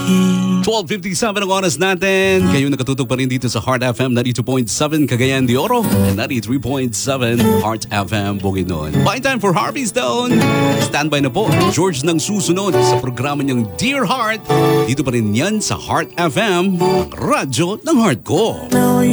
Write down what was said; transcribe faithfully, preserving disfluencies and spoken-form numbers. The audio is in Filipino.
twelve fifty-seven ang oras natin. Kayo nakatutok pa rin dito sa Heart F M ninety-two point seven Cagayan de Oro and ninety-three point seven Heart F M Bukidnon. By time for Harvey Stone. Standby na po George ng susunod sa programa niyang Dear Heart. Dito pa rin yan sa Heart F M, ang radyo ng heart ko.